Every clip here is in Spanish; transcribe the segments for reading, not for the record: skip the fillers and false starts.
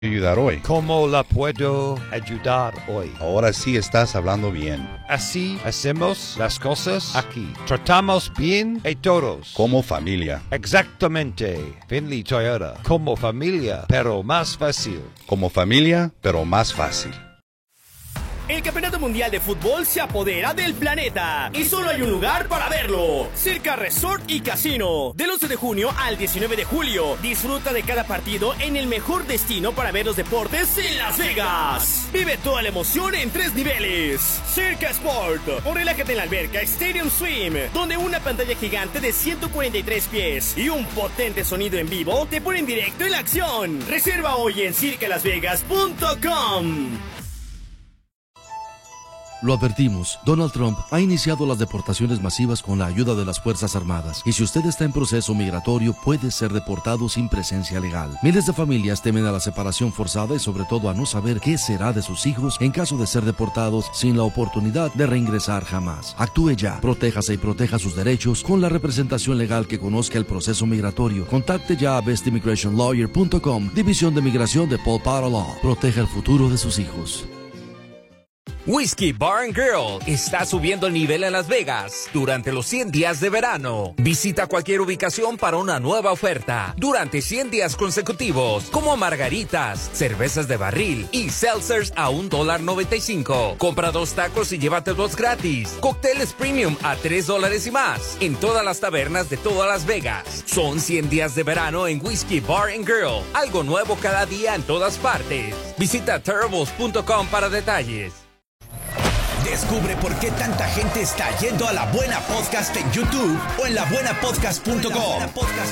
ayudar hoy? ¿Cómo la puedo ayudar hoy? Ahora sí estás hablando bien. Así hacemos las cosas aquí. Tratamos bien a todos. Como familia. Exactamente. Finley Toyota. Como familia, pero más fácil. Como familia, pero más fácil. El Campeonato Mundial de Fútbol se apodera del planeta y solo hay un lugar para verlo: Circa Resort y Casino. Del 11 de junio al 19 de julio, disfruta de cada partido en el mejor destino para ver los deportes en Las Vegas. Vive toda la emoción en 3 niveles. Circa Sport, o relájate en la alberca Stadium Swim, donde una pantalla gigante de 143 pies y un potente sonido en vivo te ponen directo en la acción. Reserva hoy en circalasvegas.com. Lo advertimos, Donald Trump ha iniciado las deportaciones masivas con la ayuda de las Fuerzas Armadas, y si usted está en proceso migratorio puede ser deportado sin presencia legal. Miles de familias temen a la separación forzada y sobre todo a no saber qué será de sus hijos en caso de ser deportados sin la oportunidad de reingresar jamás. Actúe ya, protéjase y proteja sus derechos con la representación legal que conozca el proceso migratorio. Contacte ya a bestimmigrationlawyer.com, División de Migración de Paul Potter Law. Proteja el futuro de sus hijos. Whiskey Bar & Grill está subiendo el nivel en Las Vegas durante los 100 días de verano. Visita cualquier ubicación para una nueva oferta durante 100 días consecutivos, como margaritas, cervezas de barril y seltzers a $1.95. Compra 2 tacos y llévate 2 gratis. Cócteles premium a $3 y más en todas las tabernas de toda Las Vegas. Son 100 días de verano en Whiskey Bar & Grill. Algo nuevo cada día en todas partes. Visita terribles.com para detalles. Descubre por qué tanta gente está yendo a La Buena Podcast en YouTube o en labuenapodcast.com.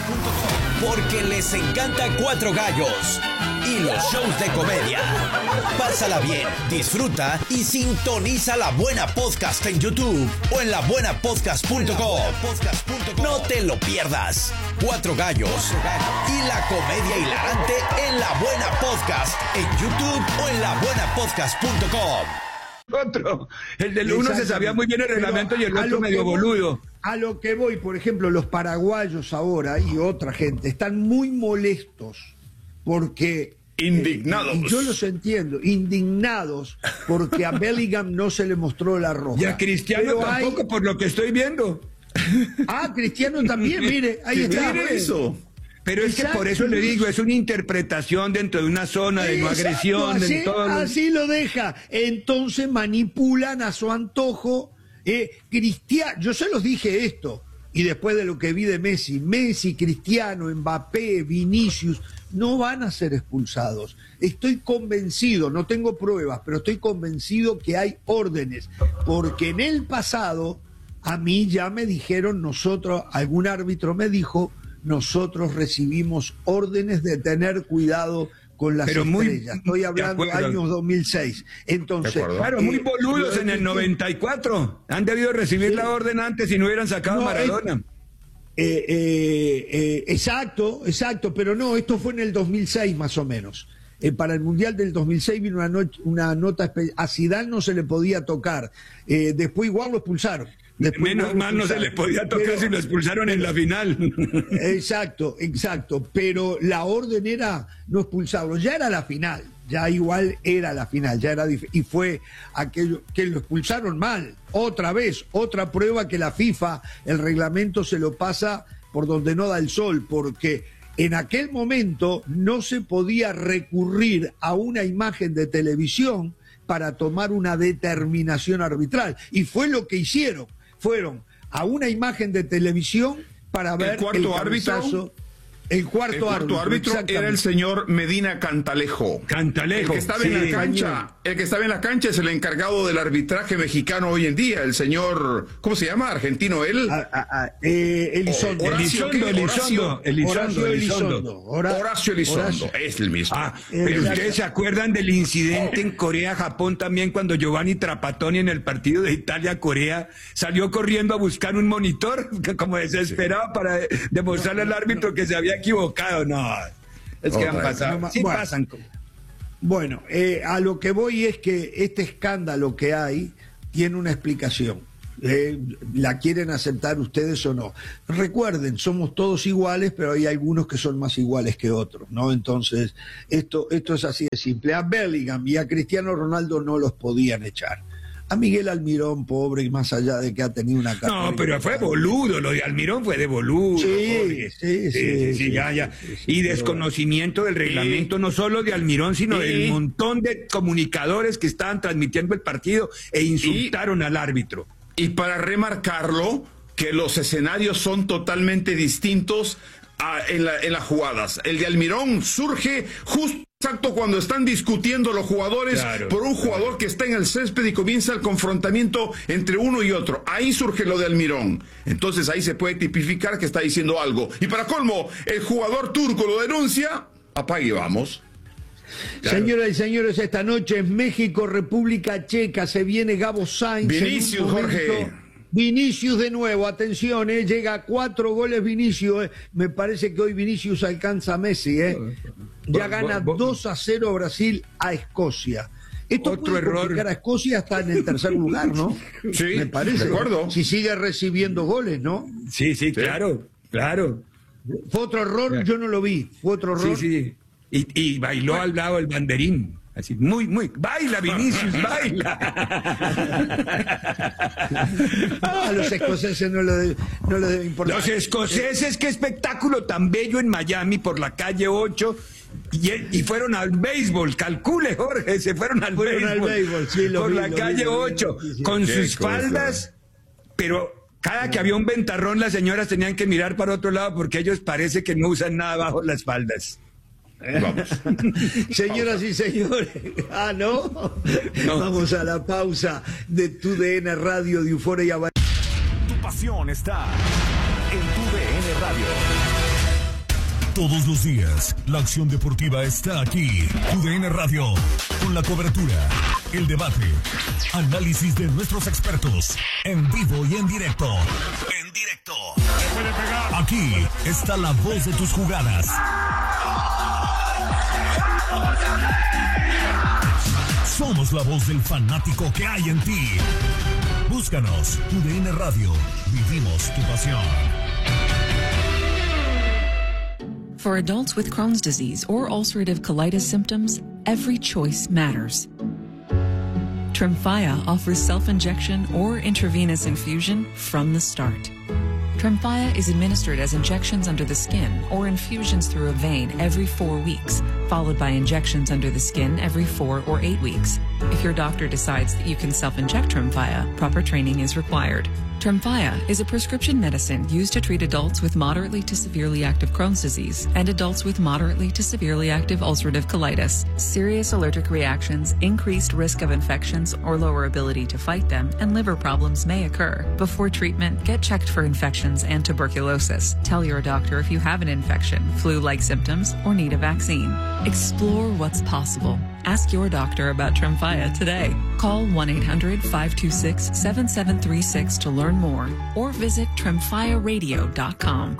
Porque les encanta Cuatro Gallos y los shows de comedia. Pásala bien, disfruta y sintoniza La Buena Podcast en YouTube o en labuenapodcast.com. No te lo pierdas. Cuatro Gallos y la comedia hilarante en La Buena Podcast en YouTube o en labuenapodcast.com. Otro, el del uno se sabía muy bien el reglamento y el otro medio boludo. A lo que voy, por ejemplo, los paraguayos ahora y otra gente están muy molestos porque... Indignados. Yo los entiendo, indignados porque a Bellingham no se le mostró la roja. Y a Cristiano tampoco, por lo que estoy viendo. Ah, Cristiano también, mire, ahí está. Mire eso. Pero es que por eso le digo, es una interpretación dentro de una zona de no agresión. Así lo deja. Entonces manipulan a su antojo. Cristiano, yo se los dije esto, y después de lo que vi de Messi, Cristiano, Mbappé, Vinicius, no van a ser expulsados. Estoy convencido, no tengo pruebas, pero estoy convencido que hay órdenes, porque en el pasado a mí ya me dijeron algún árbitro me dijo, nosotros recibimos órdenes de tener cuidado con las estrellas. Estoy hablando de años 2006. Entonces, claro, muy boludos en el 94. Han debido recibir la orden antes y no hubieran sacado a Maradona. Exacto, pero no, esto fue en el 2006 más o menos. Para el Mundial del 2006 vino una nota a Zidane no se le podía tocar. Después igual lo expulsaron. Menos mal no se le podía tocar si lo expulsaron en la final. Exacto, pero la orden era no expulsarlo, ya era la final, ya igual era la final, ya era y fue aquello que lo expulsaron mal, otra vez, otra prueba que la FIFA, el reglamento se lo pasa por donde no da el sol, porque en aquel momento no se podía recurrir a una imagen de televisión para tomar una determinación arbitral, y fue lo que hicieron. Fueron a una imagen de televisión para ver el cabezazo. El cuarto árbitro era el señor Medina Cantalejo. El que estaba en la cancha. El que estaba en la cancha es el encargado del arbitraje mexicano hoy en día, el señor, ¿cómo se llama? ¿Argentino él? Elizondo. Horacio Elizondo. Es el mismo. Pero ustedes se acuerdan del incidente en Corea-Japón también, cuando Giovanni Trapattoni en el partido de Italia-Corea salió corriendo a buscar un monitor, como desesperado, para demostrarle al árbitro que se había equivocado. No, es que han pasado. Sí pasan. Bueno, a lo que voy es que este escándalo que hay tiene una explicación. ¿La quieren aceptar ustedes o no? Recuerden, somos todos iguales, pero hay algunos que son más iguales que otros, ¿no? Entonces, esto es así de simple. A Bellingham y a Cristiano Ronaldo no los podían echar. A Miguel Almirón, pobre, y más allá de que ha tenido una carrera... No, pero fue boludo, lo de Almirón fue de boludo. Sí, ya. Y desconocimiento del reglamento, no solo de Almirón, sino del montón de comunicadores que estaban transmitiendo el partido e insultaron al árbitro. Y para remarcarlo, que los escenarios son totalmente distintos en las jugadas. El de Almirón surge justo exacto cuando están discutiendo los jugadores por un jugador que está en el césped y comienza el confrontamiento entre uno y otro. Ahí surge lo de Almirón. Entonces ahí se puede tipificar que está diciendo algo. Y para colmo, el jugador turco lo denuncia. Apague y vamos. Señoras y señores, esta noche en México, República Checa, se viene Gabo Sainz. Vinicius, Jorge. Vinicius de nuevo, atención, llega a 4 goles Vinicius. Me parece que hoy Vinicius alcanza a Messi. Ya gana 2-0 Brasil a Escocia. Esto otro puede error. complicar a Escocia hasta en el tercer lugar, ¿no? Sí, me parece. de acuerdo. Si sigue recibiendo goles, ¿no? Sí, claro. Fue otro error, yo no lo vi. Fue otro error. Sí. Y bailó al lado el banderín. Así, muy, baila Vinicius, baila. A los escoceses no le debe importar. Los escoceses, qué espectáculo tan bello en Miami por la calle 8. Y fueron al béisbol, calcule Jorge, se fueron al béisbol sí, por la calle 8, con sus faldas, pero cada que había un ventarrón las señoras tenían que mirar para otro lado porque ellos parece que no usan nada bajo las faldas. Vamos. Señoras y señores, ¿no? Vamos a la pausa de TUDN Radio de Euforia. Tu pasión está en TUDN Radio. Todos los días, la acción deportiva está aquí. TUDN Radio, con la cobertura, el debate, análisis de nuestros expertos, en vivo y en directo. Aquí está la voz de tus jugadas. Somos la voz del fanático que hay en ti. Búscanos, TUDN Radio. Vivimos tu pasión. For adults with Crohn's disease or ulcerative colitis symptoms, every choice matters. Tremfya offers self-injection or intravenous infusion from the start. Tremfya is administered as injections under the skin or infusions through a vein every 4 weeks, followed by injections under the skin every 4 or 8 weeks. If your doctor decides that you can self-inject Tremfya, proper training is required. Tremfya is a prescription medicine used to treat adults with moderately to severely active Crohn's disease and adults with moderately to severely active ulcerative colitis. Serious allergic reactions, increased risk of infections or lower ability to fight them, and liver problems may occur. Before treatment, get checked for infections and tuberculosis. Tell your doctor if you have an infection, flu-like symptoms, or need a vaccine. Explore what's possible. Ask your doctor about Tremfya today. Call 1-800-526-7736 to learn more or visit tremfyaradio.com.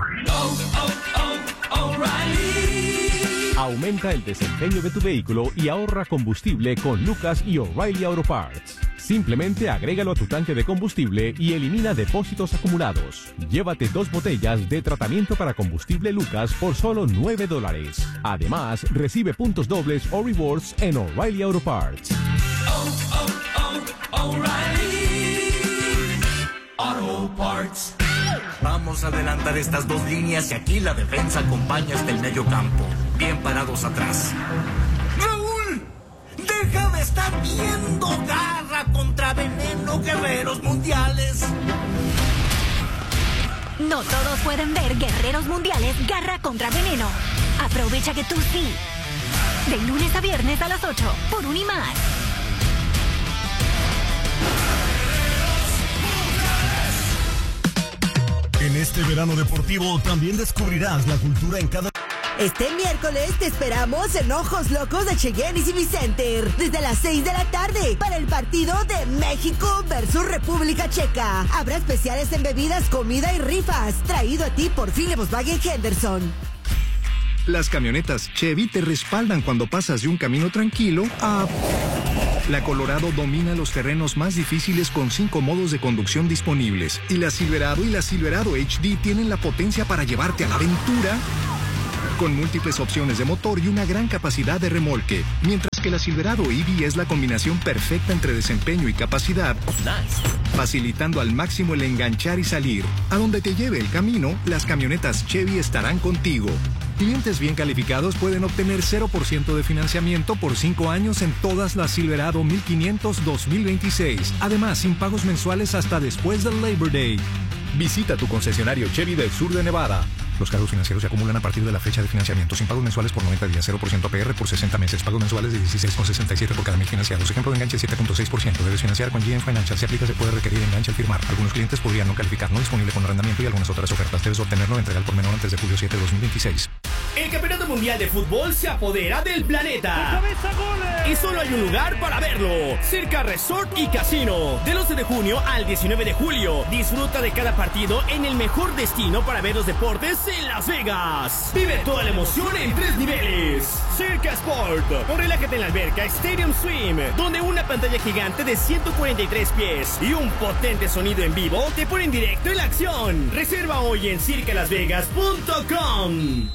Aumenta el desempeño de tu vehículo y ahorra combustible con Lucas y O'Reilly Auto Parts. Simplemente agrégalo a tu tanque de combustible y elimina depósitos acumulados. Llévate 2 botellas de tratamiento para combustible Lucas por solo $9. Además, recibe puntos dobles o rewards en O'Reilly Auto Parts. O'Reilly Auto Parts. Vamos a adelantar estas 2 líneas y aquí la defensa acompaña hasta el medio campo. Bien parados atrás. ¡Raúl! ¡Deja de estar viendo! ¡Garra contra veneno, guerreros mundiales! No todos pueden ver Guerreros Mundiales Garra contra Veneno. Aprovecha que tú sí. De lunes a viernes a las 8 por Unimás. En este verano deportivo también descubrirás la cultura en cada... Este miércoles te esperamos en Ojos Locos de Cheyenne y Civicenter desde las 6 de la tarde para el partido de México versus República Checa. Habrá especiales en bebidas, comida y rifas. Traído a ti por Philip Volkswagen Henderson. Las camionetas Chevy te respaldan cuando pasas de un camino tranquilo a La Colorado domina los terrenos más difíciles con 5 modos de conducción disponibles. Y la Silverado y la Silverado HD tienen la potencia para llevarte a la aventura con múltiples opciones de motor y una gran capacidad de remolque. Mientras que la Silverado EV es la combinación perfecta entre desempeño y capacidad, facilitando al máximo el enganchar y salir. A donde te lleve el camino, las camionetas Chevy estarán contigo. Clientes bien calificados pueden obtener 0% de financiamiento por 5 años en todas las Silverado 1500 2026. Además, sin pagos mensuales hasta después del Labor Day. Visita tu concesionario Chevy del sur de Nevada. Los cargos financieros se acumulan a partir de la fecha de financiamiento, sin pagos mensuales por 90 días, 0% APR por 60 meses, pagos mensuales de 16,67 por cada 1000 financiados. Ejemplo de enganche 7.6%. Debes financiar con GM Financial. Si aplica, se puede requerir enganche al firmar. Algunos clientes podrían no calificar, no disponible con arrendamiento y algunas otras ofertas. Debes obtenerlo de entrega al por menor antes de julio 7 de 2026. El Campeonato Mundial de Fútbol se apodera del planeta. Y solo hay un lugar para verlo. Circa Resort y Casino. Del 11 de junio al 19 de julio. Disfruta de cada partido en el mejor destino para ver los deportes en Las Vegas. Vive toda la emoción en 3 niveles. Circa Sport. O relájate en la alberca Stadium Swim, donde una pantalla gigante de 143 pies y un potente sonido en vivo te ponen directo en la acción. Reserva hoy en circalasvegas.com.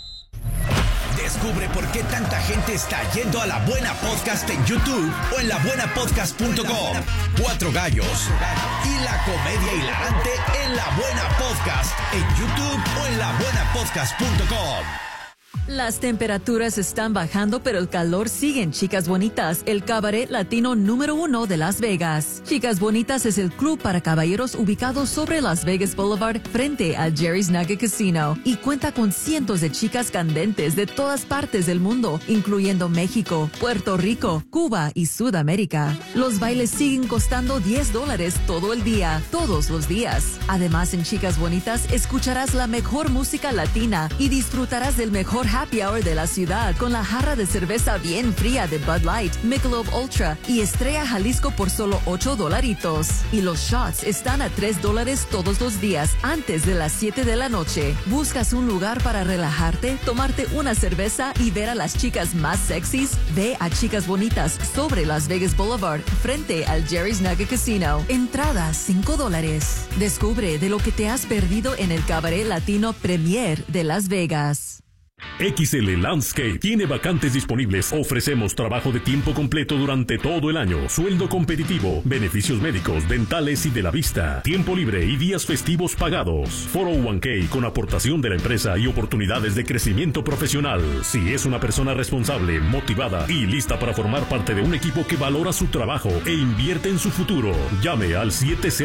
Descubre por qué tanta gente está yendo a La Buena Podcast en YouTube o en labuenapodcast.com. 4 gallos y la comedia hilarante en La Buena Podcast en YouTube o en labuenapodcast.com. Las temperaturas están bajando, pero el calor sigue en Chicas Bonitas, el cabaret latino número 1 de Las Vegas. Chicas Bonitas es el club para caballeros ubicado sobre Las Vegas Boulevard frente al Jerry's Nugget Casino y cuenta con cientos de chicas candentes de todas partes del mundo, incluyendo México, Puerto Rico, Cuba y Sudamérica. Los bailes siguen costando $10 todo el día, todos los días. Además, en Chicas Bonitas escucharás la mejor música latina y disfrutarás del mejor happy hour de la ciudad con la jarra de cerveza bien fría de Bud Light, Michelob Ultra y Estrella Jalisco por solo $8. Y los shots están a $3 todos los días antes de las 7 de la noche. ¿Buscas un lugar para relajarte, tomarte una cerveza y ver a las chicas más sexys? Ve a Chicas Bonitas sobre Las Vegas Boulevard frente al Jerry's Nugget Casino. Entrada $5. Descubre de lo que te has perdido en el cabaret latino Premier de Las Vegas. XL Landscape tiene vacantes disponibles. Ofrecemos trabajo de tiempo completo durante todo el año, sueldo competitivo, beneficios médicos, dentales y de la vista, tiempo libre y días festivos pagados, 401k con aportación de la empresa y oportunidades de crecimiento profesional. Si es una persona responsable, motivada y lista para formar parte de un equipo que valora su trabajo e invierte en su futuro, llame al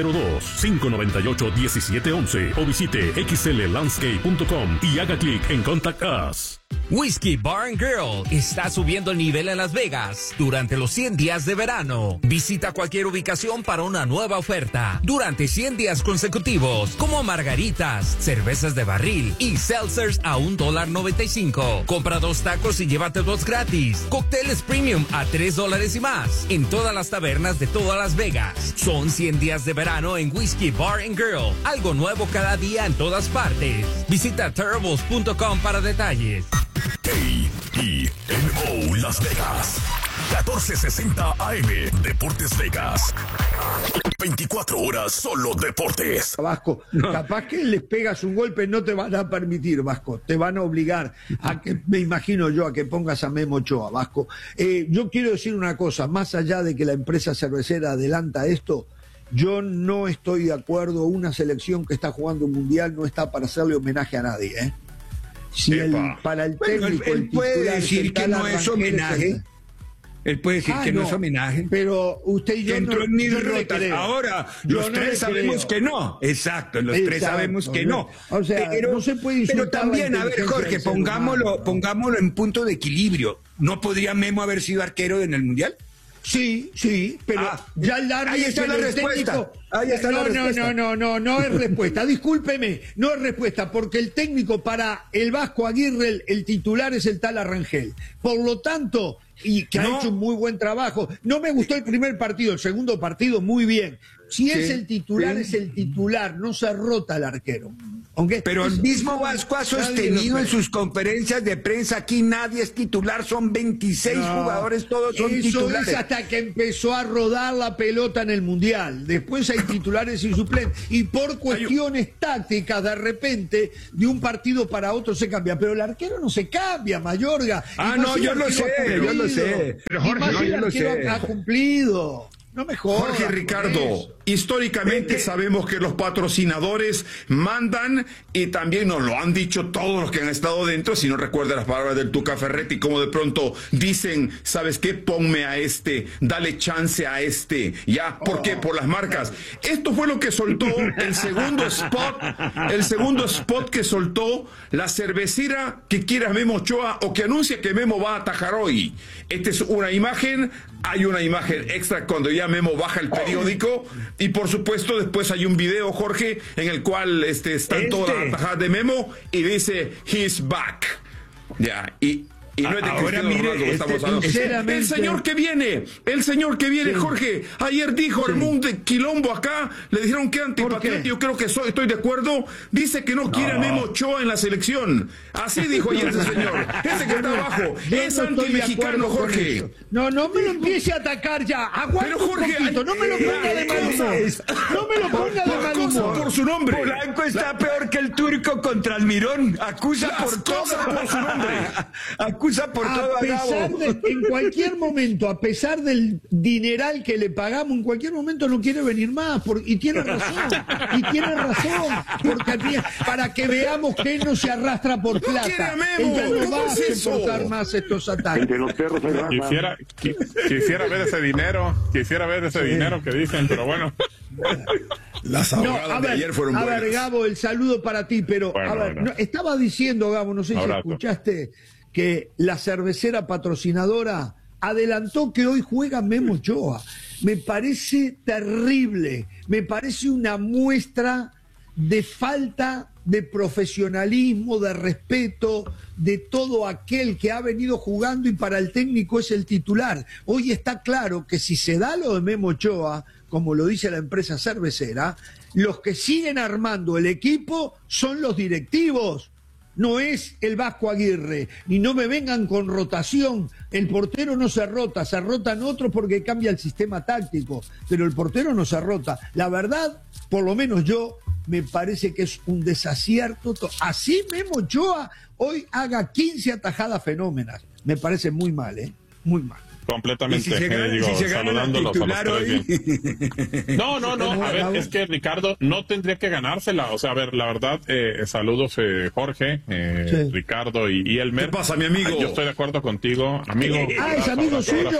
702-598-1711 o visite xllandscape.com y haga clic en Contact Us. Whiskey Bar & Girl está subiendo el nivel en Las Vegas durante los 100 días de verano. Visita cualquier ubicación para una nueva oferta durante 100 días consecutivos, como margaritas, cervezas de barril y seltzers a $1.95. Compra 2 tacos y llévate 2 gratis. Cócteles premium a $3 y más en todas las tabernas de toda Las Vegas. Son 100 días de verano en Whiskey Bar & Girl. Algo nuevo cada día en todas partes. Visita terribles.com para detalles. KENO Las Vegas 1460 AM Deportes Vegas. 24 horas solo deportes. Vasco, capaz que les pegas un golpe, no te van a permitir, Vasco. Te van a obligar a que, me imagino yo, a que pongas a Memo Ochoa, Vasco. Yo quiero decir una cosa, más allá de que la empresa cervecera adelanta esto, yo no estoy de acuerdo. Una selección que está jugando un mundial no está para hacerle homenaje a nadie, ¿eh? Si para el técnico, bueno, él puede decir que no es homenaje. Él puede decir que no es homenaje. Pero usted y yo entró en mis rotas. Ahora, los tres sabemos que no. Exacto, los tres sabemos que no. O sea, pero, no se puede insultar. Pero también, a ver, Jorge, pongámoslo en punto de equilibrio. ¿No podría Memo haber sido arquero en el Mundial? Sí, pero ya el árbitro, ahí está la respuesta. Ahí está la respuesta. No es respuesta. Discúlpeme, no es respuesta, porque el técnico para el Vasco Aguirre, el titular es el tal Arrangel. Por lo tanto, y que ha hecho un muy buen trabajo. No me gustó el primer partido, el segundo partido muy bien. Si es el titular, es el titular, no se rota el arquero. Aunque pero el mismo Vasco ha sostenido en sus conferencias de prensa, aquí nadie es titular, son 26 jugadores, todos son titulares. Eso es hasta que empezó a rodar la pelota en el Mundial. Después hay titulares y suplentes. Y por cuestiones tácticas, de repente, de un partido para otro se cambia. Pero el arquero no se cambia, Mayorga. Yo lo sé. Pero Jorge, yo lo sé. Ha cumplido. No me jodas, Jorge, Ricardo, históricamente sabemos que los patrocinadores mandan y también nos lo han dicho todos los que han estado dentro, si no recuerda las palabras del Tuca Ferretti, como de pronto dicen, ¿sabes qué? Ponme a este, dale chance a este, ¿ya? ¿Por qué? Por las marcas. Esto fue lo que soltó el segundo spot que soltó la cervecera que quiera Memo Ochoa o que anuncia que Memo va a atajar hoy. Esta es una imagen, hay una imagen extra cuando ya Memo baja el periódico y por supuesto después hay un video, Jorge, en el cual están todas las atajadas de Memo y dice he's back. Ya, y no es de Cristiano Ronaldo que estamos hablando. El señor que viene, Jorge, ayer dijo Armando Quilombo acá, le dijeron que antipatriota, yo creo que estoy de acuerdo, dice que no quiere a Memo Ochoa en la selección. Así dijo ayer ese señor. Ese que está abajo, es antimexicano, Jorge. No me lo empiece a atacar ya. Aguanta un poquito, no me lo ponga de mal humor. No me lo ponga de mal humor. Por su nombre. Polanco está peor que el turco contra Almirón. Acusa por todo por su nombre. Por todo en cualquier momento, a pesar del dineral que le pagamos, en cualquier momento no quiere venir más, y tiene razón, porque para que veamos que él no se arrastra por plata, él ya no va a soportar más estos ataques. Quisiera ver ese dinero, que dicen, pero bueno. Las abogadas de ayer fueron buenas. A ver, Gabo, el saludo para ti, pero estaba diciendo, Gabo, no sé si escuchaste, que la cervecera patrocinadora adelantó que hoy juega Memo Ochoa. Me parece terrible, me parece una muestra de falta de profesionalismo, de respeto, de todo aquel que ha venido jugando y para el técnico es el titular. Hoy está claro que si se da lo de Memo Ochoa, como lo dice la empresa cervecera, los que siguen armando el equipo son los directivos. No es el Vasco Aguirre, y no me vengan con rotación. El portero no se rota, se rotan otros porque cambia el sistema táctico, pero el portero no se rota. La verdad, por lo menos yo, me parece que es un desacierto. Así Memo Ochoa hoy haga 15 atajadas fenómenas. Me parece muy mal, muy mal. Completamente, saludándolos a los tres bien. No, a ver, es que Ricardo no tendría que ganársela, o sea, a ver, la verdad, saludos Jorge, Ricardo y Elmer. ¿Qué pasa, mi amigo? Yo estoy de acuerdo contigo, amigo. Es amigo suyo.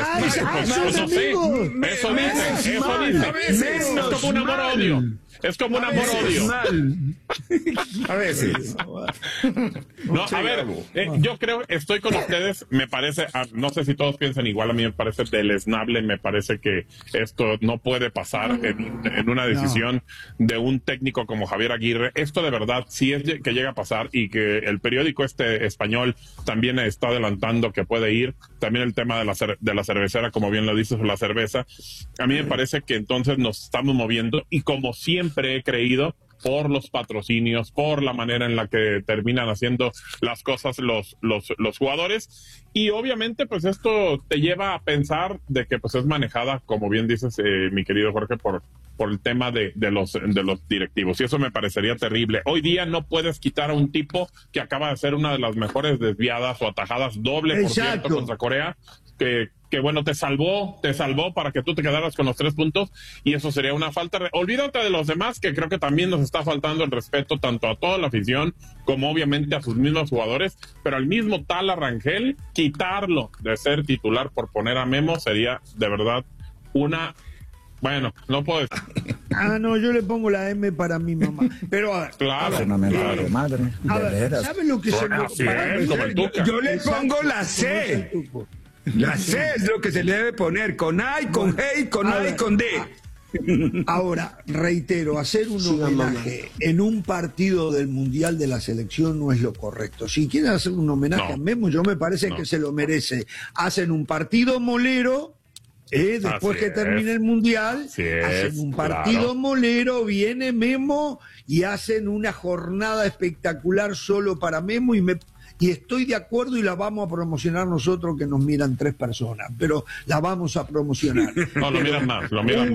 Eso dicen. Es como un amor-odio. Es como un amor-odio. A veces. No, a ver, yo creo, estoy con ustedes, me parece, no sé si todos piensan igual, a mí me parece deleznable, me parece que esto no puede pasar en una decisión de un técnico como Javier Aguirre. Esto de verdad, si es que llega a pasar y que el periódico español también está adelantando que puede ir, también el tema de la cervecera, como bien lo dices, la cerveza, a mí me parece que entonces nos estamos moviendo y como siempre he creído, por los patrocinios, por la manera en la que terminan haciendo las cosas los jugadores, y obviamente pues esto te lleva a pensar de que pues es manejada, como bien dices, mi querido Jorge, por el tema de los directivos, y eso me parecería terrible. Hoy día no puedes quitar a un tipo que acaba de hacer una de las mejores desviadas o atajadas doble, por cierto, contra Corea, que bueno, te salvó para que tú te quedaras con los 3 puntos, y eso sería una falta. Olvídate de los demás, que creo que también nos está faltando el respeto tanto a toda la afición como obviamente a sus mismos jugadores, pero al mismo Tala Rangel, quitarlo de ser titular por poner a Memo sería de verdad una... Bueno, no puedo decir. No, yo le pongo la M para mi mamá. Pero a ver, claro, madre. A ver, ¿sabes lo que se me... Yo le pongo la C. La C es lo que se le debe poner, con A y con G y con A y con D. Ahora, reitero, hacer un homenaje en un partido del Mundial de la selección no es lo correcto. Si quieren hacer un homenaje a Memo, yo me parece que se lo merece. Hacen un partido molero, después que termine el Mundial, hacen un partido molero, viene Memo y hacen una jornada espectacular solo para Memo y estoy de acuerdo y la vamos a promocionar nosotros, que nos miran 3 personas, pero la vamos a promocionar. No, lo miran más.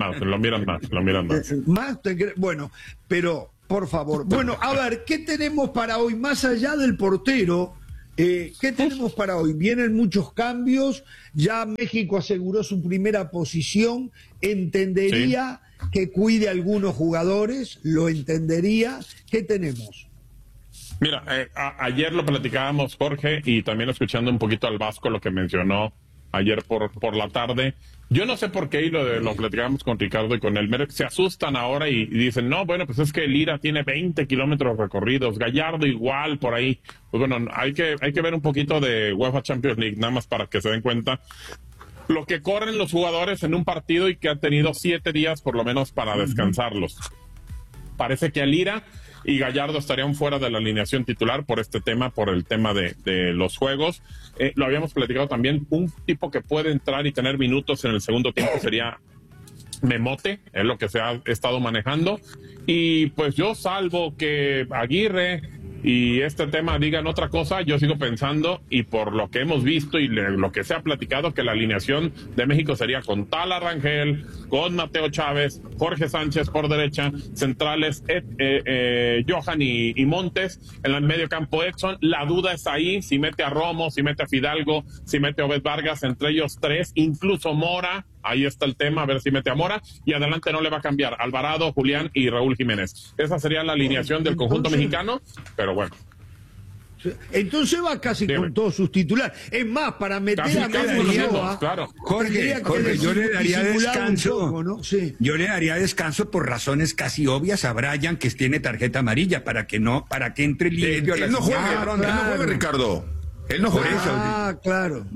Bueno, pero por favor. Bueno, a ver, ¿qué tenemos para hoy? Más allá del portero, ¿qué tenemos para hoy? Vienen muchos cambios, ya México aseguró su primera posición, entendería que cuide a algunos jugadores, lo entendería. ¿Qué tenemos? Mira, ayer lo platicábamos, Jorge, y también escuchando un poquito al Vasco lo que mencionó ayer por la tarde. Yo no sé por qué, y lo platicábamos con Ricardo y con Elmer, se asustan ahora y dicen, no, bueno, pues es que Lira tiene 20 kilómetros recorridos, Gallardo igual, por ahí. Pues bueno, hay que ver un poquito de UEFA Champions League, nada más para que se den cuenta lo que corren los jugadores en un partido y que ha tenido 7 días por lo menos para descansarlos. Parece que a Lira y Gallardo estarían fuera de la alineación titular por el tema de los juegos. Lo habíamos platicado también, un tipo que puede entrar y tener minutos en el segundo tiempo sería Memote, es lo que se ha estado manejando. Y pues yo, salvo que Aguirre y este tema digan otra cosa, yo sigo pensando, y por lo que hemos visto y lo que se ha platicado, que la alineación de México sería con Tala Rangel, con Mateo Chávez, Jorge Sánchez por derecha, centrales Johan y Montes, en el medio campo Edson. La duda es ahí, si mete a Romo, si mete a Fidalgo, si mete a Obed Vargas, entre ellos 3, incluso Mora. Ahí está el tema, a ver si mete a Mora, y adelante no le va a cambiar Alvarado, Julián y Raúl Jiménez. Esa sería la alineación del conjunto mexicano, pero bueno. Entonces va casi con todos sus titulares. Es más, para meter a Medio, claro. Jorge, yo le daría descanso. Poco, ¿no? Sí. Yo le daría descanso por razones casi obvias a Brian, que tiene tarjeta amarilla, para que entre limpio. Él no juega, Ricardo. Él no juega. Claro.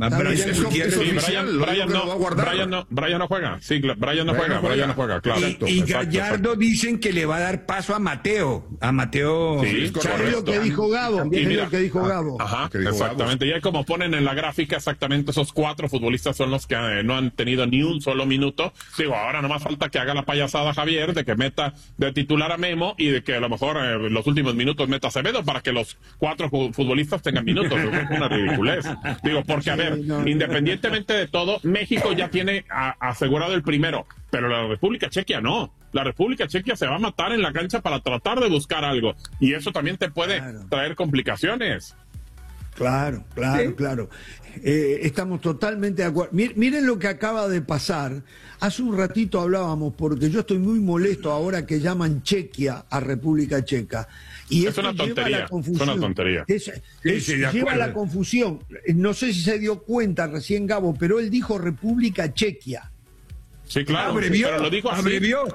Brian no juega. Sí, Brian no juega, claro. Y Gallardo dicen que le va a dar paso a Mateo. Sí, ¿sabes lo que dijo Gabo? Ajá, exactamente. Y ahí como ponen en la gráfica, exactamente esos 4 futbolistas son los que no han tenido ni un solo minuto. Digo, ahora nomás falta que haga la payasada Javier, de que meta de titular a Memo, y de que a lo mejor los últimos minutos meta a Acevedo, para que los 4 futbolistas tengan minutos. Una ridiculez. Digo, porque a ver, independientemente de todo, México ya tiene asegurado el primero, pero la República Chequia no. La República Chequia se va a matar en la cancha para tratar de buscar algo, y eso también te puede traer complicaciones. Claro. Estamos totalmente de acuerdo. Miren lo que acaba de pasar. Hace un ratito hablábamos, porque yo estoy muy molesto ahora que llaman Chequia a República Checa. Y es una tontería. Es una tontería. Lleva la confusión. No sé si se dio cuenta recién Gabo, pero él dijo República Chequia. Sí, claro, pero lo digo así.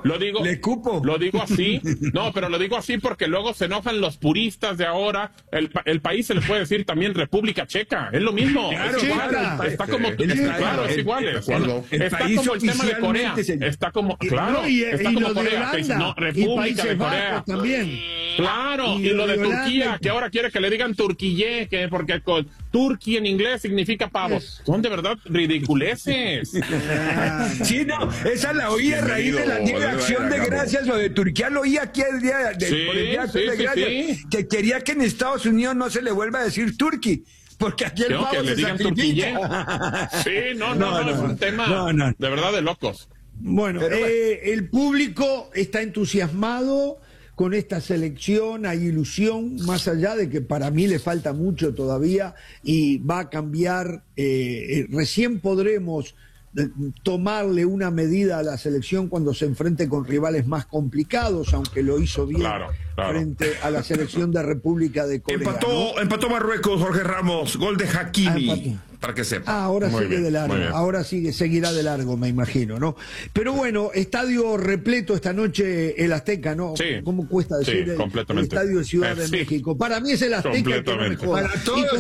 Lo digo así. No, pero lo digo así porque luego se enojan los puristas de ahora. El país se le puede decir también República Checa. Es lo mismo. Claro, es igual. Está como es igual. Está como el tema de Corea. Está como está como Corea. República de Corea también. Claro, y lo de Turquía, que ahora quiere que le digan Turquille, que porque con Turquía en inglés significa pavos. Son de verdad ridiculeces. Sí, no, esa la oí a raíz de la Día de Acción de Gracias, lo de Turquía lo oí aquí el día por el Día de Acción de Gracias, que quería que en Estados Unidos no se le vuelva a decir Turqui, porque aquí el pavo se sacrifica. Sí, no, es un tema de verdad de locos. Bueno, el público está entusiasmado con esta selección, hay ilusión, más allá de que para mí le falta mucho todavía y va a cambiar, recién podremos tomarle una medida a la selección cuando se enfrente con rivales más complicados, aunque lo hizo bien frente a la selección de República de Corea. Empató Marruecos, Jorge Ramos, gol de Hakimi. para que sepa. Ahora sigue de largo, ahora seguirá de largo, me imagino, ¿no? Pero bueno, estadio repleto esta noche, el Azteca, ¿no? Sí. ¿Cómo cuesta decir el estadio de Ciudad de México? Para mí es el Azteca, que no me joda. Para todos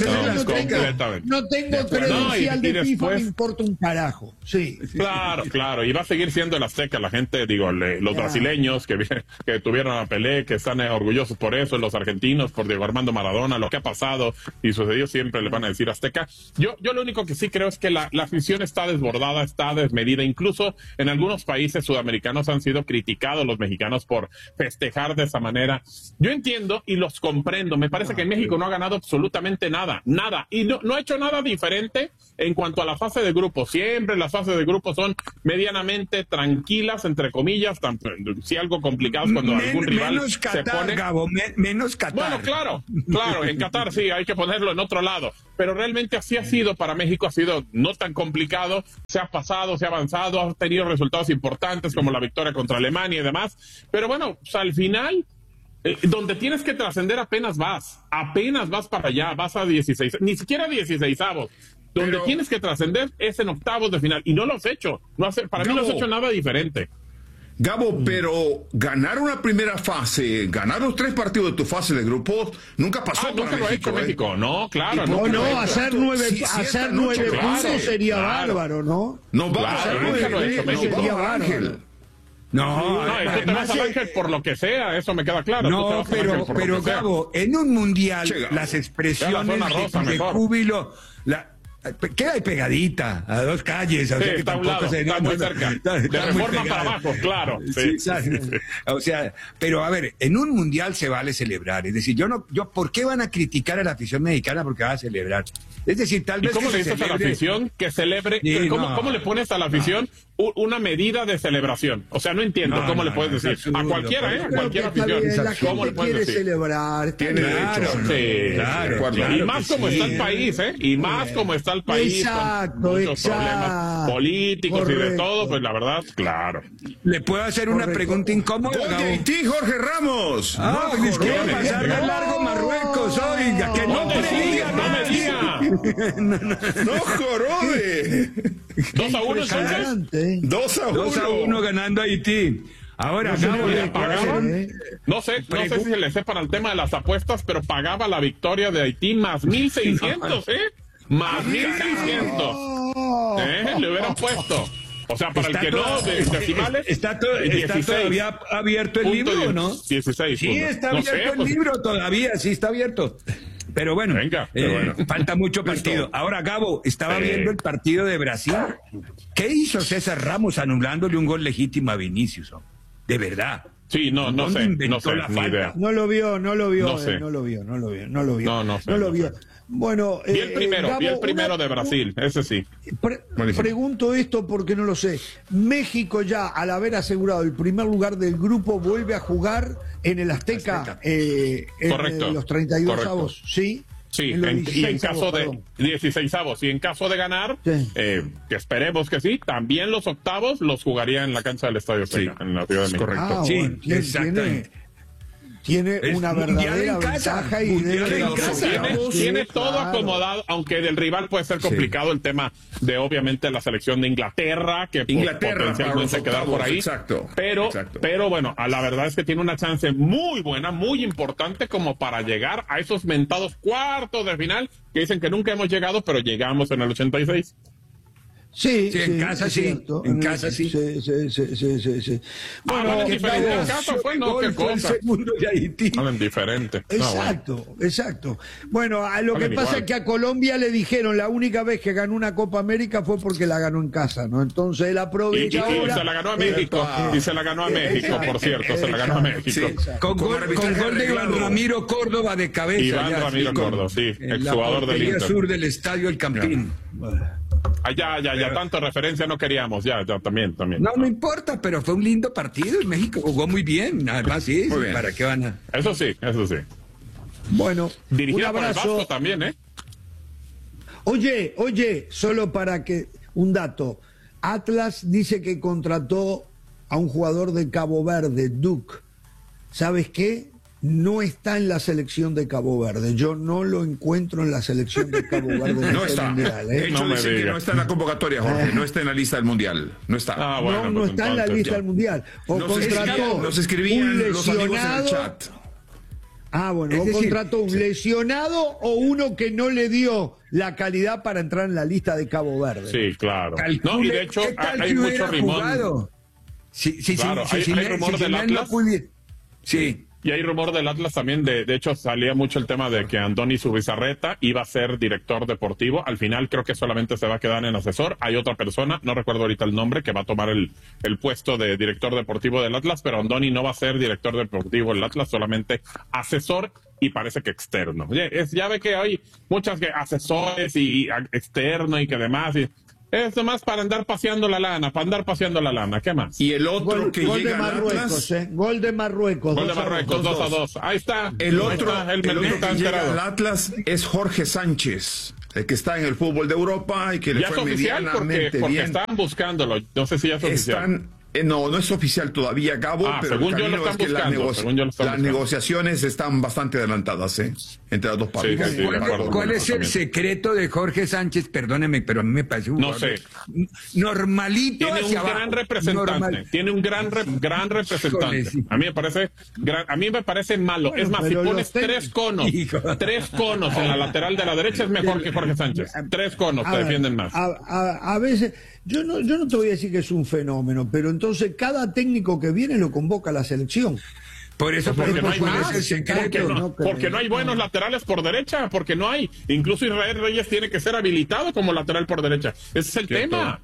no tengo credencial de FIFA, me importa un carajo. Sí. Claro, y va a seguir siendo el Azteca. La gente, los brasileños que tuvieron a Pelé, que están orgullosos por eso, los argentinos por Diego Armando Maradona, lo que ha pasado y sucedió, siempre le van a decir Azteca. Yo lo único que sí creo es que la afición está desbordada, está desmedida. Incluso en algunos países sudamericanos han sido criticados los mexicanos por festejar de esa manera. Yo entiendo y los comprendo. Me parece que México no ha ganado absolutamente nada. Y no ha hecho nada diferente en cuanto a la fase de grupos. Siempre las fases de grupos son medianamente tranquilas, entre comillas, si algo complicadas cuando algún rival se pone... Gabo, menos Qatar. Bueno, claro, en Qatar sí, hay que ponerlo en otro lado. Pero realmente así ha sido para México, ha sido no tan complicado, se ha pasado, se ha avanzado, ha tenido resultados importantes como la victoria contra Alemania y demás, pero bueno, al final, donde tienes que trascender apenas vas para allá, vas a 16, ni siquiera 16avos, donde tienes que trascender es en octavos de final, y no lo has hecho, para mí no has hecho nada diferente. Gabo, pero ganar una primera fase, ganar los 3 partidos de tu fase de grupos, nunca pasó para nunca lo ha hecho México, ¿no? Claro. No, hacer 9 puntos sería bárbaro, ¿no? No, nunca lo ha hecho México. Sería bárbaro. No, tú te vas al Ángel por lo que sea, eso me queda claro. No, pero Gabo, en un mundial, las expresiones de júbilo... Queda ahí pegadita, a 2 calles. O sea, que está a un lado, está muy cerca. De Reforma para abajo, claro. Sí. O sea, pero a ver, en un mundial se vale celebrar. Es decir, ¿por qué van a criticar a la afición mexicana porque va a celebrar? Es decir, tal vez... ¿Y cómo le dices a la afición que celebre? Sí, ¿Cómo le pones a la afición una medida de celebración? O sea, no entiendo cómo le puedes decir. A cualquiera, a cualquier afición. ¿Cómo le puedes decir? Celebrar. Tiene derecho. Claro. Y más como está el país, Y más como está el país. Exacto, con muchos problemas políticos y de todo, pues la verdad, claro. ¿Le puedo hacer una pregunta incómoda? Oye, ¿y Jorge Ramos? Es que va a pasar de largo Marruecos, oiga, que no me diga. No jorobe. 2-1 entonces. 2-1 ganando Haití. Ahora, no sé si se le sepa el tema de las apuestas, pero pagaba la victoria de Haití más 1,600, Más 1,600. Le hubieran puesto. O sea, para el que no, decimales. Está todavía abierto el libro, ¿no? 16. Sí, está abierto el libro todavía, sí está abierto. Pero bueno, falta mucho partido. Ahora, Gabo, estaba viendo el partido de Brasil. ¿Qué hizo César Ramos anulándole un gol legítimo a Vinicius? De verdad. Sí, no sé, ni idea. No lo vio. No lo vio. Bueno, vi el primero de Brasil, ese sí. Pregunto esto porque no lo sé. México ya, al haber asegurado el primer lugar del grupo, vuelve a jugar en el Azteca. Correcto. En los 32avos, ¿sí? Sí, y en caso de 16avos, y en caso de ganar, que esperemos que sí, también los octavos los jugaría en la cancha del Estadio Azteca, en la Ciudad de México. Correcto. Sí, exactamente. Tiene una verdadera ventaja y tiene todo acomodado, aunque del rival puede ser complicado el tema de obviamente la selección de Inglaterra, que potencialmente quedar por ahí. Exacto. Pero bueno, la verdad es que tiene una chance muy buena, muy importante como para llegar a esos mentados cuartos de final que dicen que nunca hemos llegado, pero llegamos en el 86. Sí, en casa sí. En casa sí. Sí. Bueno, diferente en casa fue, ¿no? ¿Qué cosa? Segundo de Haití. Diferente. Exacto. Bueno, lo que pasa es que a Colombia le dijeron la única vez que ganó una Copa América fue porque la ganó en casa, ¿no? Entonces él aprovecha ahora. Y se la ganó a México. Y se la ganó a México, por cierto. Se la ganó a México. Con gol de Iván Ramiro Córdoba de cabeza. Iván Ramiro Córdoba, sí. Exjugador del Inter. sur del Estadio El Campín. Ya, tanto referencia no queríamos, ya, también. No importa, pero fue un lindo partido y México jugó muy bien, además sí, ¿para qué van a...? Eso sí. Bueno, dirigida por el Vasco también, Oye, solo para que, un dato, Atlas dice que contrató a un jugador de Cabo Verde, Duke, ¿sabes qué? no está en la selección de Cabo Verde. Yo no lo encuentro en la selección de Cabo Verde. No está. Mundial, De hecho, dicen que no está en la convocatoria, Jorge. No está en la lista del Mundial. No está. No está en la lista del Mundial. O contrató nos escribían los amigos en el chat. O contrató un lesionado o uno que no le dio la calidad para entrar en la lista de Cabo Verde. Sí, claro. No, y de hecho hay mucho rimón. Hay rumor del Atlas. Sí. Y hay rumor del Atlas también, de hecho salía mucho el tema de que Andoni Zubizarreta iba a ser director deportivo. Al final creo que solamente se va a quedar en asesor. Hay otra persona, no recuerdo ahorita el nombre, que va a tomar el puesto de director deportivo del Atlas, pero Andoni no va a ser director deportivo del Atlas, solamente asesor y parece que externo. Ya ve que hay muchas asesores y externo y que demás... Es nomás para andar paseando la lana, ¿qué más? Y el otro gol de Marruecos, Gol de Marruecos. 2-2. Ahí está. El otro que llega al Atlas es Jorge Sánchez, el que está en el fútbol de Europa y que le ya fue es oficial medianamente porque bien. estaban buscándolo, no sé si ya es oficial. No es oficial todavía, Gabo, pero según yo lo están buscando. Las negociaciones están bastante adelantadas, entre las dos partes. Sí, ¿Cuál es el secreto de Jorge Sánchez? Perdóneme, pero a mí me parece un jugador normalito. Tiene un gran representante. Tiene un gran representante. Sí. A mí me parece malo. Bueno, es más, si pones tres conos en la lateral de la derecha es mejor que Jorge Sánchez. 3 conos te defienden más. A veces... Yo no te voy a decir que es un fenómeno, pero entonces cada técnico que viene lo convoca a la selección. Por eso, porque no hay más. Porque no hay buenos laterales por derecha, porque no hay. Incluso Israel Reyes tiene que ser habilitado como lateral por derecha. Ese es el tema.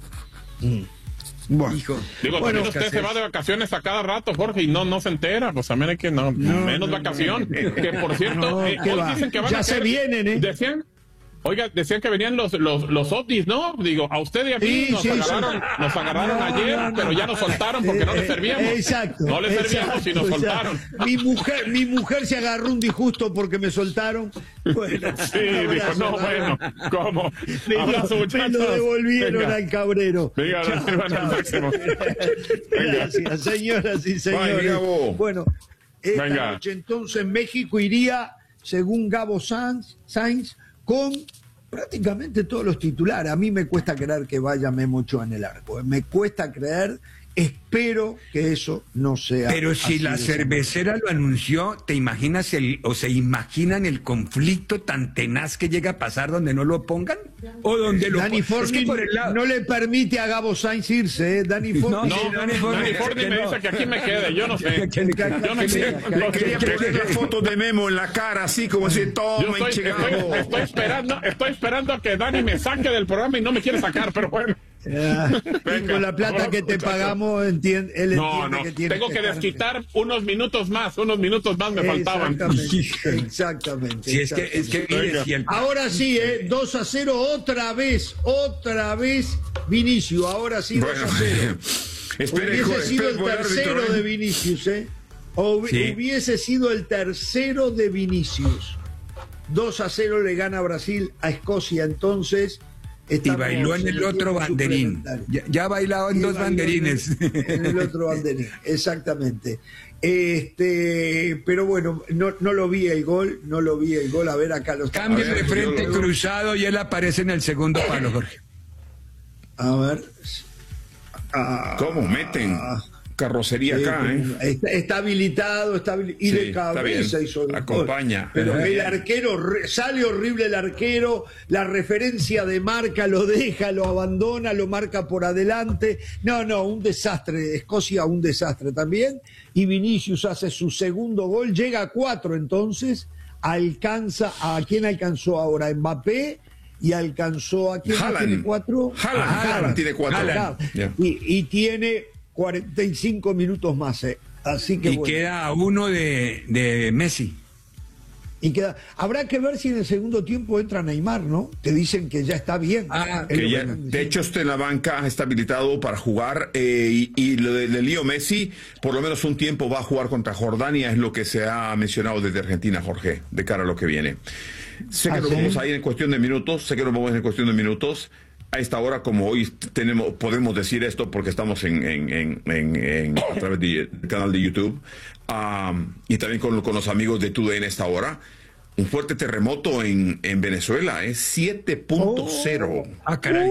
Bueno, también usted se va de vacaciones a cada rato, Jorge, y no se entera. Pues también hay que menos vacación. Que por cierto, hoy dicen que van ya se vienen, Decían que venían los Otis, ¿no? Digo, a usted y a mí nos agarraron ayer, pero ya nos soltaron porque no les servíamos. Exacto. No les servíamos y nos soltaron. Mi mujer se agarró un disgusto porque me soltaron. Bueno, dijo, ¿cómo? Me lo devolvieron al cabrero. Gracias, señoras y señores. Bueno, esta noche entonces México iría, según Gabo Sainz, con prácticamente todos los titulares. A mí me cuesta creer que vaya Memo Ochoa en el arco. Me cuesta creer, espero que eso no sea. Pero si la cervecera lo anunció, ¿te imaginas se imaginan el conflicto tan tenaz que llega a pasar donde no lo pongan? O donde lo Dani Forni no le permite a Gabo Sainz irse, Dani Forni. Dani Forni me dice que aquí me quede, yo no sé. Quería poner la foto de Memo en la cara, así como si toma y llegamos. Estoy esperando a que Dani me saque del programa y no me quiere sacar, pero bueno. Y con la plata que te pagamos, él entiende que tiene tengo que desquitar unos minutos más me faltaban. Exactamente. Sí, es que ahora sí, 2-0, otra vez Vinicius, ahora sí 2-0. Hubiese sido el tercero de Vinicius, hubiese sido el tercero de Vinicius. 2-0 le gana Brasil a Escocia, entonces. Y bailó en el otro banderín. Ya bailaba en 2 banderines. En el otro banderín, exactamente. Pero bueno, no lo vi el gol. A ver, acá los cambio de frente cruzado y él aparece en el segundo palo, Jorge. A ver. ¿Cómo meten? Carrocería acá, Está habilitado, y de cabeza hizo el acompaña. Gol. Pero el arquero, sale horrible el arquero, la referencia de marca lo deja, lo abandona, lo marca por adelante. No, un desastre. Escocia, un desastre también. Y Vinicius hace su segundo gol, llega a 4 entonces, alcanza, ¿a quién alcanzó ahora? Mbappé. Y alcanzó a quién tiene 4. Haaland tiene 4. Y tiene 45 minutos más, así que queda uno de Messi. Habrá que ver si en el segundo tiempo entra Neymar, ¿no? Te dicen que ya está bien. De hecho, está en la banca, está habilitado para jugar, y lo de Leo Messi, por lo menos un tiempo va a jugar contra Jordania, es lo que se ha mencionado desde Argentina, Jorge, de cara a lo que viene. Sé que nos vamos a ir en cuestión de minutos, a esta hora, como hoy podemos decir esto porque estamos a través del canal de YouTube, y también con los amigos de TUDN a esta hora, un fuerte terremoto en Venezuela, 7.0. Caray.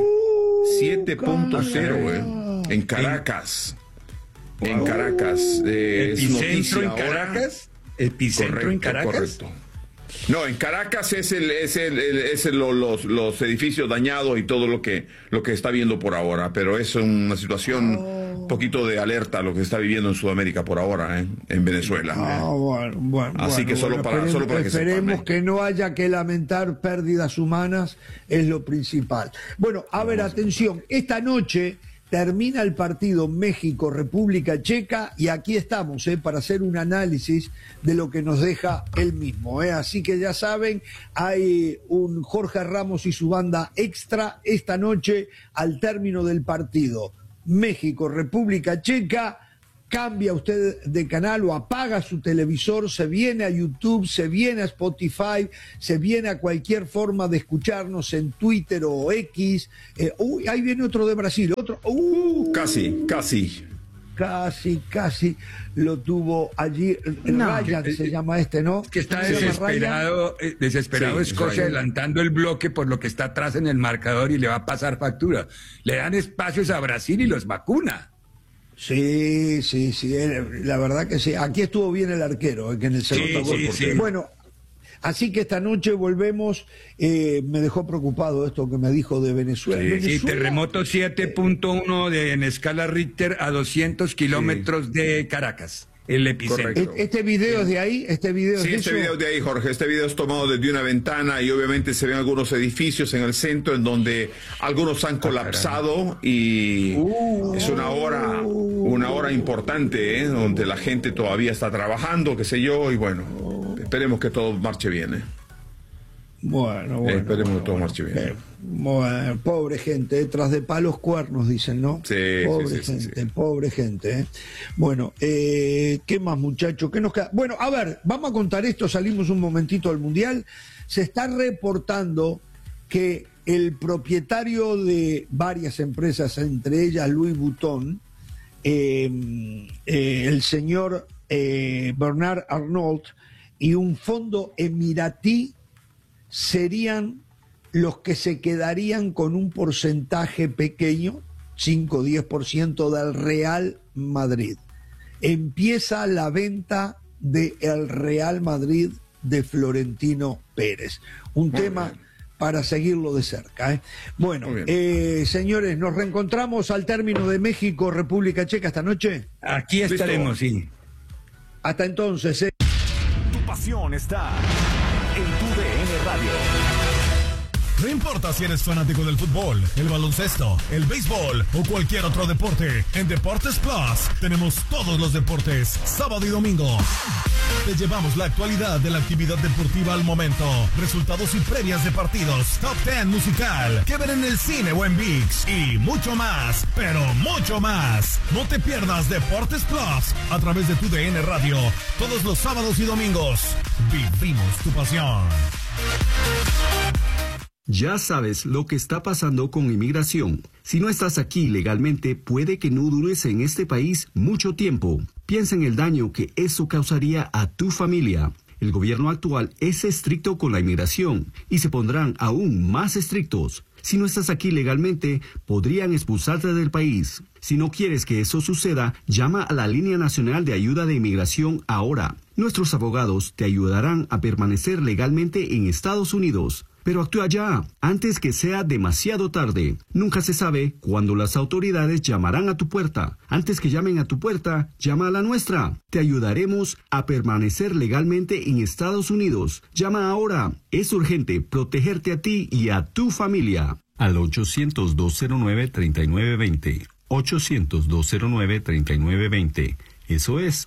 7.0, en Caracas. En Caracas. ¿Epicentro en Caracas? ¿Epicentro en Caracas? Correcto. No, en Caracas es los edificios dañados y todo lo que está viendo por ahora, pero es una situación un poquito de alerta lo que se está viviendo en Sudamérica por ahora, en Venezuela. Así que solo para que sepan. Esperemos que no haya que lamentar pérdidas humanas, es lo principal. Bueno, a ver, atención, esta noche termina el partido México-República Checa y aquí estamos para hacer un análisis de lo que nos deja el mismo. Así que ya saben, hay un Jorge Ramos y su banda extra esta noche al término del partido México-República Checa. Cambia usted de canal o apaga su televisor, se viene a YouTube, se viene a Spotify, se viene a cualquier forma de escucharnos en Twitter o X. Ahí viene otro de Brasil, otro. Casi lo tuvo allí. Ryan se llama ¿no? Que está desesperado Escocia, adelantando el bloque por lo que está atrás en el marcador y le va a pasar factura. Le dan espacios a Brasil y los vacuna. Sí, la verdad que sí. Aquí estuvo bien el arquero, que en el segundo gol. Bueno, así que esta noche volvemos. Me dejó preocupado esto que me dijo de Venezuela. Sí, terremoto 7.1 en escala Richter a 200 kilómetros de Caracas. El epicentro. ¿Este video es de ahí? Este video es de ahí, Jorge. Este video es tomado desde una ventana y obviamente se ven algunos edificios en el centro en donde algunos han colapsado y es una hora importante, donde la gente todavía está trabajando, qué sé yo, y bueno, esperemos que todo marche bien. Bueno. Esperemos que todo marche bien. Bueno, pobre gente, tras de palos cuernos, dicen, ¿no? Pobre gente. Bueno, ¿qué más, muchachos? ¿Qué nos queda? Bueno, a ver, vamos a contar esto, salimos un momentito del Mundial. Se está reportando que el propietario de varias empresas, entre ellas Louis Vuitton, el señor Bernard Arnault, y un fondo emiratí serían los que se quedarían con un porcentaje pequeño, 5-10% del Real Madrid. Empieza la venta del Real Madrid de Florentino Pérez. Un tema para seguirlo de cerca. Bueno, señores, nos reencontramos al término de México, República Checa esta noche. Aquí estaremos, sí. Hasta entonces. Tu pasión está en TUDN Radio. No importa si eres fanático del fútbol, el baloncesto, el béisbol o cualquier otro deporte, en Deportes Plus tenemos todos los deportes, sábado y domingo. Te llevamos la actualidad de la actividad deportiva al momento, resultados y previas de partidos, top 10 musical, que ver en el cine o en ViX y mucho más, pero mucho más. No te pierdas Deportes Plus a través de TUDN Radio, todos los sábados y domingos. Vivimos tu pasión. Ya sabes lo que está pasando con inmigración. Si no estás aquí legalmente, puede que no dures en este país mucho tiempo. Piensa en el daño que eso causaría a tu familia. El gobierno actual es estricto con la inmigración y se pondrán aún más estrictos. Si no estás aquí legalmente, podrían expulsarte del país. Si no quieres que eso suceda, llama a la Línea Nacional de Ayuda de Inmigración ahora. Nuestros abogados te ayudarán a permanecer legalmente en Estados Unidos. Pero actúa ya, antes que sea demasiado tarde. Nunca se sabe cuándo las autoridades llamarán a tu puerta. Antes que llamen a tu puerta, llama a la nuestra. Te ayudaremos a permanecer legalmente en Estados Unidos. Llama ahora. Es urgente protegerte a ti y a tu familia. Al 800-209-3920. 800-209-3920. Eso es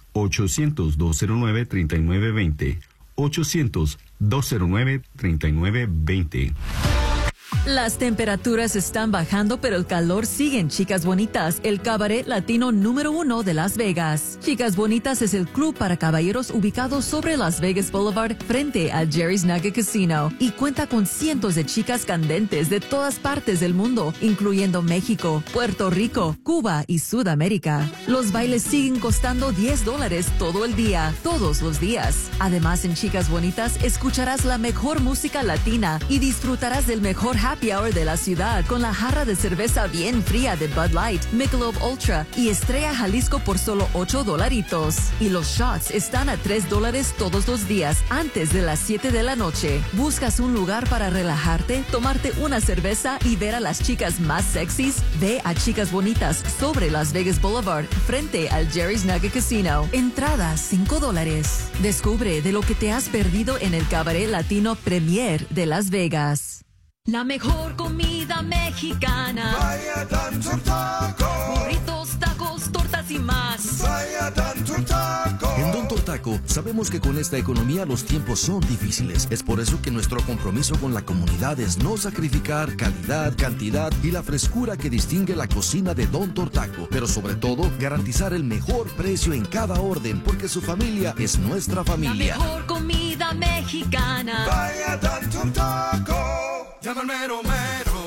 800-209-3920. 800-209-3920. Las temperaturas están bajando, pero el calor sigue en Chicas Bonitas, el cabaret latino número 1 de Las Vegas. Chicas Bonitas es el club para caballeros ubicado sobre Las Vegas Boulevard frente al Jerry's Nugget Casino y cuenta con cientos de chicas candentes de todas partes del mundo, incluyendo México, Puerto Rico, Cuba y Sudamérica. Los bailes siguen costando $10 todo el día, todos los días. Además, en Chicas Bonitas escucharás la mejor música latina y disfrutarás del mejor happy hour de la ciudad con la jarra de cerveza bien fría de Bud Light, Michelob Ultra y Estrella Jalisco por solo $8. Y los shots están a $3 todos los días antes de las 7 de la noche. ¿Buscas un lugar para relajarte, tomarte una cerveza y ver a las chicas más sexys? Ve a Chicas Bonitas sobre Las Vegas Boulevard frente al Jerry's Nugget Casino. Entrada $5. Descubre de lo que te has perdido en el Cabaret Latino Premier de Las Vegas. La mejor comida mexicana. Vaya Don Taco. Burritos, tacos, tortas y más. Vaya Don Taco. En Don Taco sabemos que con esta economía los tiempos son difíciles. Es por eso que nuestro compromiso con la comunidad es no sacrificar calidad, cantidad y la frescura que distingue la cocina de Don Taco. Pero sobre todo, garantizar el mejor precio en cada orden, porque su familia es nuestra familia. La mejor comida mexicana. Vaya Don Taco. Llama al mero mero,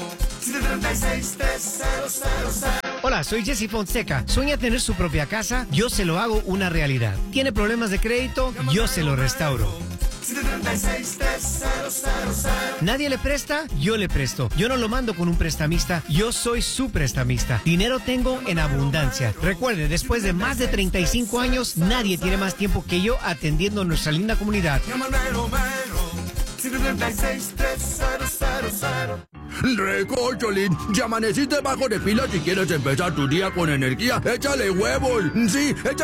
736-3000. Hola, soy Jesse Fonseca. ¿Sueña tener su propia casa? Yo se lo hago una realidad. ¿Tiene problemas de crédito? Yo se lo restauro. 736-3000. ¿Nadie le presta? Yo le presto. Yo no lo mando con un prestamista, yo soy su prestamista. Dinero tengo en abundancia. Recuerde, después de más de 35 años, nadie tiene más tiempo que yo atendiendo a nuestra linda comunidad. Llama al mero mero, 736-3000. Recocholín, ya amaneciste bajo de pila si quieres empezar tu día con energía. Échale huevos. Sí, échale.